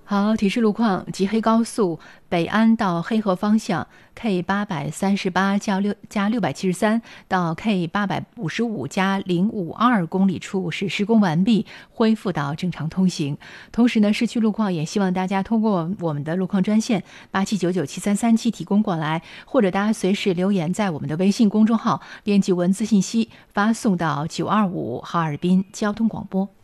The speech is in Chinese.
好，提示路况：吉黑高速北安到黑河方向 K838加673到 K855加052公里处是施工完毕，恢复到正常通行。同时呢，市区路况也希望大家通过我们的路况专线87997337提供过来，或者大家随时留言在我们的微信公众号，编辑文字信息发送到925哈尔滨交通广播。